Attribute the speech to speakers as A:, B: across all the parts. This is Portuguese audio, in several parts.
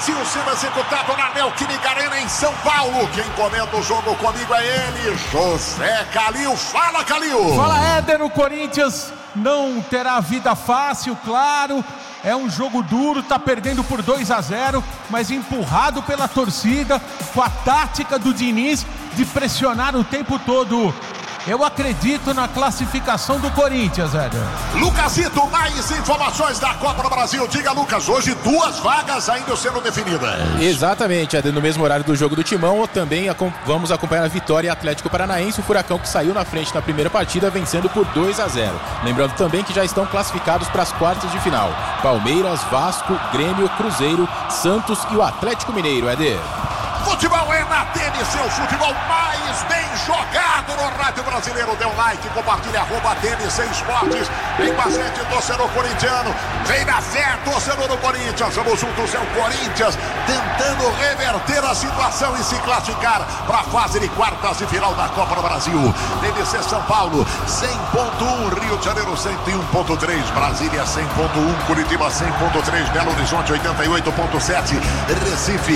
A: Brasil sendo executado na Neoquímica Arena em São Paulo. Quem comenta o jogo comigo é ele, José Calil. Fala, Calil!
B: Fala, Éder. O Corinthians não terá vida fácil, claro. É um jogo duro, tá perdendo por 2-0, mas empurrado pela torcida, com a tática do Diniz de pressionar o tempo todo. Eu acredito na classificação do Corinthians, Éder.
A: Lucasito, mais informações da Copa do Brasil. Diga, Lucas, hoje 2 vagas ainda sendo definidas.
C: Exatamente, Éder, no mesmo horário do jogo do Timão, também vamos acompanhar a Vitória e Atlético Paranaense, o Furacão que saiu na frente na primeira partida, vencendo por 2-0. Lembrando também que já estão classificados para as quartas de final: Palmeiras, Vasco, Grêmio, Cruzeiro, Santos e o Atlético Mineiro, Éder.
A: Futebol é na TNC, o futebol mais bem jogado no rádio brasileiro. Dê um like, compartilha, @TNC Esportes. Vem bastante torcedor corintiano, vem na fé, torcedor do Corinthians. Vamos juntos, é o Corinthians tentando reverter a situação e se classificar para a fase de quartas de final da Copa do Brasil. TNC São Paulo 100.1, Rio de Janeiro 101.3, Brasília 100.1, Curitiba 100.3, Belo Horizonte 88.7, Recife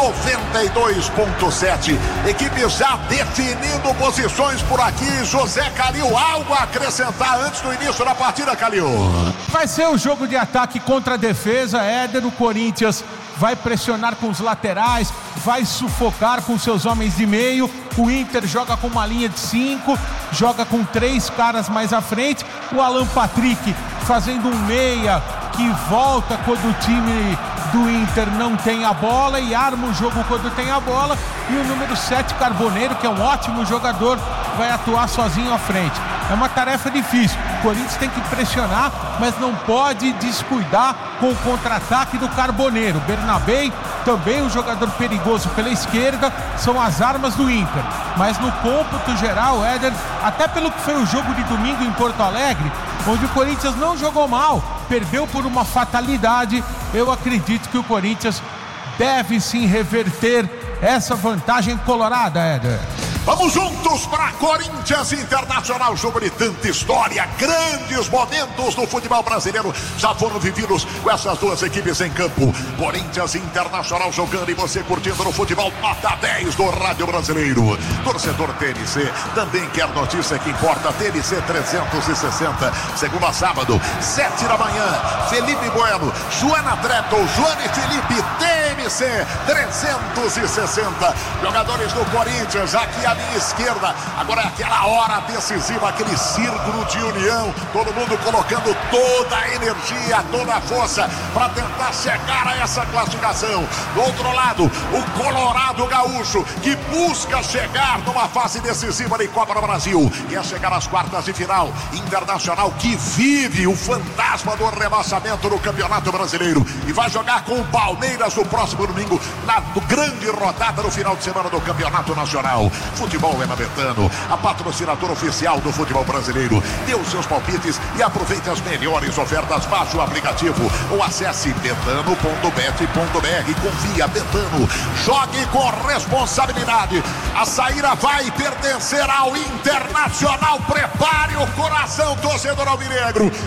A: 92.7. Equipe já definindo posições por aqui. José Calil, algo a acrescentar antes do início da partida, Calil?
B: Vai ser um jogo de ataque contra a defesa, Éder. O Corinthians vai pressionar com os laterais, vai sufocar com seus homens de meio. O Inter joga com uma linha de 5, joga com 3 caras mais à frente. O Alan Patrick fazendo um meia que volta quando o time do Inter não tem a bola e arma o jogo quando tem a bola. E o número 7, Carboneiro, que é um ótimo jogador, vai atuar sozinho à frente. É uma tarefa difícil. O Corinthians tem que pressionar, mas não pode descuidar com o contra-ataque do Carboneiro. Bernabé, também um jogador perigoso pela esquerda, são as armas do Inter. Mas no cômputo geral, Éder, até pelo que foi o jogo de domingo em Porto Alegre, onde o Corinthians não jogou mal, perdeu por uma fatalidade, eu acredito que o Corinthians deve sim reverter essa vantagem colorada, Éder.
A: Vamos juntos para Corinthians Internacional, jogo de tanta história, grandes momentos do futebol brasileiro já foram vividos com essas duas equipes em campo. Corinthians Internacional jogando e você curtindo no futebol nota 10 do rádio brasileiro. Torcedor TNC também quer notícia que importa. TNC 360, segunda a sábado, 7 da manhã. Felipe Bueno, Joana Treto, Joane Felipe, TNC 360. Jogadores do Corinthians aqui à minha esquerda. Agora é aquela hora decisiva, aquele círculo de união, todo mundo colocando toda a energia, toda a força para tentar chegar a essa classificação. Do outro lado, o Colorado Gaúcho, que busca chegar numa fase decisiva de Copa do Brasil, quer chegar às quartas de final. Internacional, que vive o fantasma do rebaixamento no Campeonato Brasileiro e vai jogar com o Palmeiras no próximo domingo, na grande rodada no final de semana do Campeonato Nacional. Futebol é na Betano, a patrocinadora oficial do futebol brasileiro. Dê os seus palpites e aproveite as melhores ofertas. Baixe o aplicativo ou acesse betano.bet.br. Confia, Betano. Jogue com responsabilidade. A saída vai pertencer ao Internacional. Prepare o coração, torcedor alvinegro.